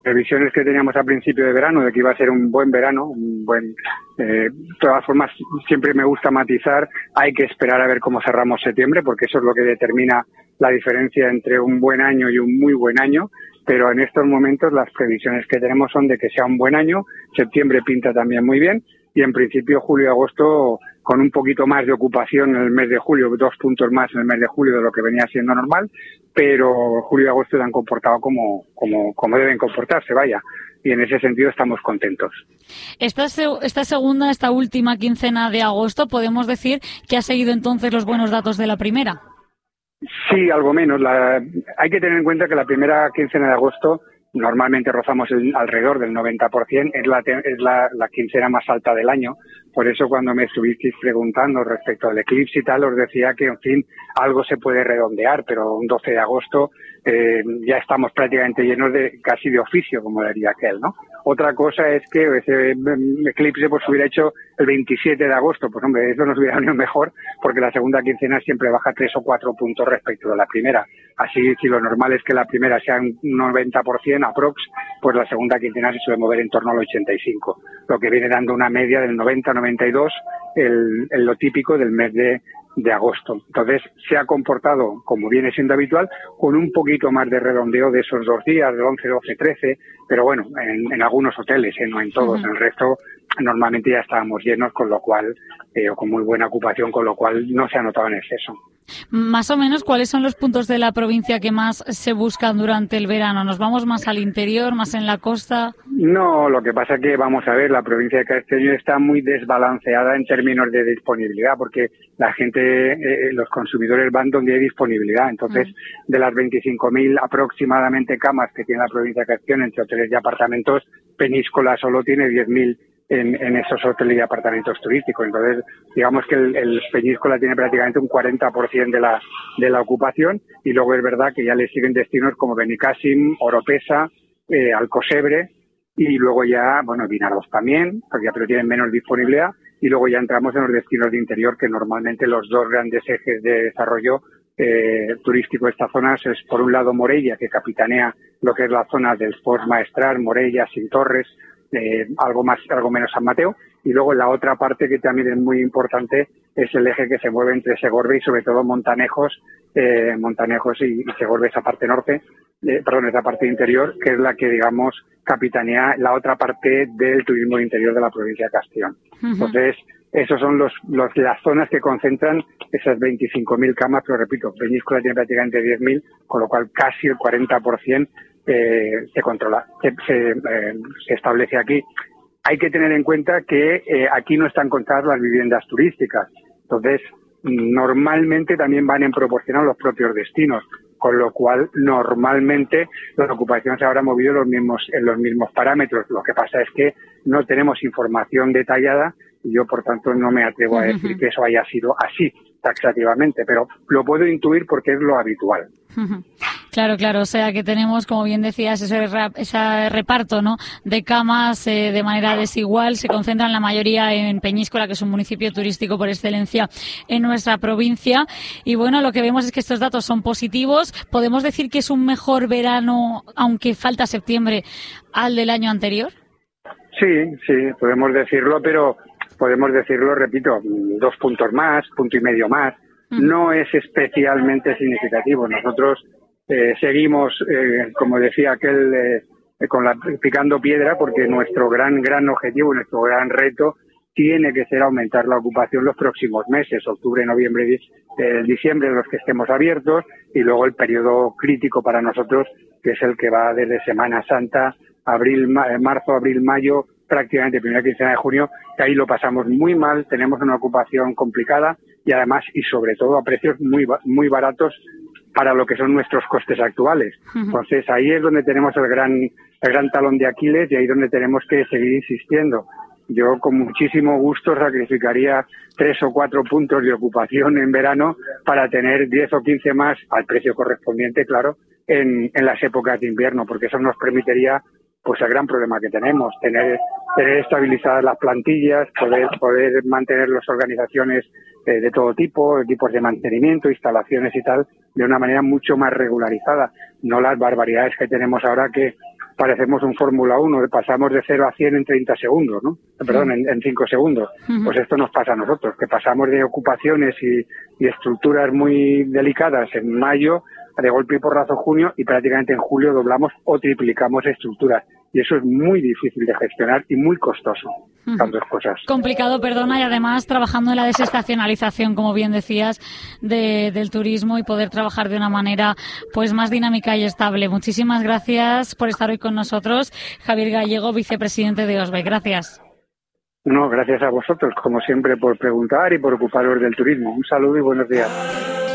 previsiones que teníamos al principio de verano, de que iba a ser un buen verano, de todas formas, siempre me gusta matizar, hay que esperar a ver cómo cerramos septiembre, porque eso es lo que determina la diferencia entre un buen año y un muy buen año, pero en estos momentos las previsiones que tenemos son de que sea un buen año, septiembre pinta también muy bien, y en principio julio y agosto con un poquito más de ocupación en el mes de julio, 2 puntos más en el mes de julio de lo que venía siendo normal, pero julio y agosto se han comportado como deben comportarse, vaya, y en ese sentido estamos contentos. Esta última quincena de agosto, ¿podemos decir que ha seguido entonces los buenos datos de la primera? Sí, algo menos. Hay que tener en cuenta que la primera quincena de agosto normalmente rozamos alrededor del 90%, es la quincena más alta del año. Por eso cuando me estuvisteis preguntando respecto al eclipse y tal, os decía que, en fin, algo se puede redondear, pero un 12 de agosto ya estamos prácticamente llenos casi de oficio, como diría aquel, ¿no? Otra cosa es que ese eclipse pues hubiera hecho el 27 de agosto, pues hombre, eso nos hubiera venido mejor, porque la segunda quincena siempre baja 3 o 4 puntos respecto a la primera. Así, si lo normal es que la primera sea un 90% aprox, pues la segunda quincena se suele mover en torno al 85%, lo que viene dando una media del 90-92, lo típico del mes de agosto. Entonces, se ha comportado, como viene siendo habitual, con un poquito más de redondeo de esos 2 días, del 11, 12, 13, pero bueno, en algunos hoteles, no en todos. En el resto, normalmente ya estábamos llenos, con lo cual, o con muy buena ocupación, con lo cual no se ha notado en exceso. Más o menos, ¿cuáles son los puntos de la provincia que más se buscan durante el verano? ¿Nos vamos más al interior, más en la costa? No, lo que pasa que, vamos a ver, la provincia de Castellón está muy desbalanceada en términos de disponibilidad, porque la gente, los consumidores van donde hay disponibilidad. Entonces, de las 25.000 aproximadamente camas que tiene la provincia de Castellón entre hoteles y apartamentos, Peñíscola solo tiene 10.000 en esos hoteles y apartamentos turísticos. Entonces, digamos que el Peñíscola tiene prácticamente un 40% de la ocupación, y luego es verdad que ya le siguen destinos como Benicàssim, Oropesa, Alcosebre, y luego ya, bueno, Vinaròs también, pero tienen menos disponibilidad, y luego ya entramos en los destinos de interior, que normalmente los 2 grandes ejes de desarrollo turístico de estas zonas es, por un lado, Morella, que capitanea lo que es la zona del Foix Maestrat, Morella, Cintorres, algo menos San Mateo, y luego la otra parte que también es muy importante es el eje que se mueve entre Segorbe y sobre todo Montanejos y Segorbe, esa parte norte, esa parte interior, que es la que, digamos, capitanea la otra parte del turismo interior de la provincia de Castellón. Entonces, esos son las zonas que concentran esas 25.000 camas, pero repito, Peñíscola tiene prácticamente 10.000, con lo cual casi el 40% se controla, se establece aquí. Hay que tener en cuenta que aquí no están contadas las viviendas turísticas. Entonces, normalmente también van en proporción a los propios destinos, con lo cual normalmente la ocupación se habrá movido en los mismos parámetros. Lo que pasa es que no tenemos información detallada y yo, por tanto, no me atrevo a decir que eso haya sido así taxativamente, pero lo puedo intuir porque es lo habitual. Claro, o sea que tenemos, como bien decías, ese reparto, ¿no?, de camas de manera desigual. Se concentran la mayoría en Peñíscola, que es un municipio turístico por excelencia en nuestra provincia. Y bueno, lo que vemos es que estos datos son positivos. ¿Podemos decir que es un mejor verano, aunque falta septiembre, al del año anterior? Sí, podemos decirlo, pero podemos decirlo, repito, 2 puntos más, 1,5 puntos más. No es especialmente significativo. Nosotros seguimos, como decía aquel, picando piedra, porque nuestro gran objetivo, nuestro gran reto tiene que ser aumentar la ocupación los próximos meses, octubre, noviembre, diciembre, los que estemos abiertos, y luego el periodo crítico para nosotros, que es el que va desde Semana Santa, marzo, abril, mayo, prácticamente primera quincena de junio, que ahí lo pasamos muy mal, tenemos una ocupación complicada y además, y sobre todo, a precios muy baratos para lo que son nuestros costes actuales. Entonces, ahí es donde tenemos el gran talón de Aquiles, y ahí es donde tenemos que seguir insistiendo. Yo con muchísimo gusto sacrificaría 3 o 4 puntos de ocupación en verano para tener 10 o 15 más al precio correspondiente, claro, en las épocas de invierno, porque eso nos permitiría, pues, el gran problema que tenemos, tener estabilizadas las plantillas, poder mantener las organizaciones de todo tipo, equipos de mantenimiento, instalaciones y tal, de una manera mucho más regularizada, no las barbaridades que tenemos ahora, que parecemos un Fórmula 1, pasamos de 0 a 100 en 30 segundos, ¿no? Perdón, en 5 segundos. Pues esto nos pasa a nosotros, que pasamos de ocupaciones y estructuras muy delicadas en mayo, de golpe y porrazo junio, y prácticamente en julio doblamos o triplicamos estructuras. Y eso es muy difícil de gestionar y muy costoso, las dos cosas. Complicado, perdona, y además trabajando en la desestacionalización, como bien decías, del turismo y poder trabajar de una manera pues más dinámica y estable. Muchísimas gracias por estar hoy con nosotros. Javier Gallego, vicepresidente de OSBE. Gracias. No, gracias a vosotros, como siempre, por preguntar y por ocuparos del turismo. Un saludo y buenos días.